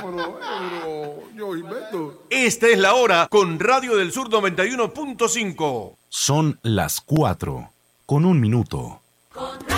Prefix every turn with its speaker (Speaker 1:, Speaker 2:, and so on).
Speaker 1: Yo invento.
Speaker 2: Esta es la hora con Radio del Sur 91.5.
Speaker 3: Son las 4:01.